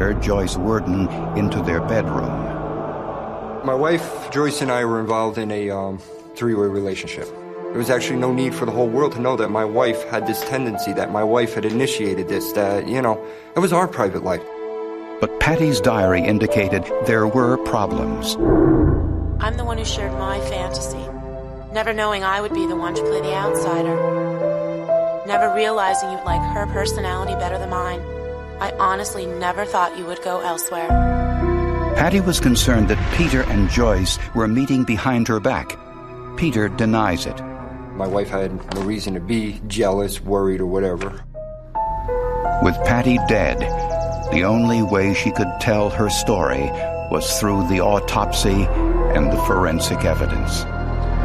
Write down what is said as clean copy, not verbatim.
Joyce Worden into their bedroom. My wife, Joyce, and I were involved in a three-way relationship. There was actually no need for the whole world to know that my wife had this tendency, that my wife had initiated this, that, it was our private life. But Patty's diary indicated there were problems. I'm the one who shared my fantasy, never knowing I would be the one to play the outsider. Never realizing you'd like her personality better than mine. I honestly never thought you would go elsewhere. Patty was concerned that Peter and Joyce were meeting behind her back. Peter denies it. My wife had no reason to be jealous, worried, or whatever. With Patty dead, the only way she could tell her story was through the autopsy and the forensic evidence.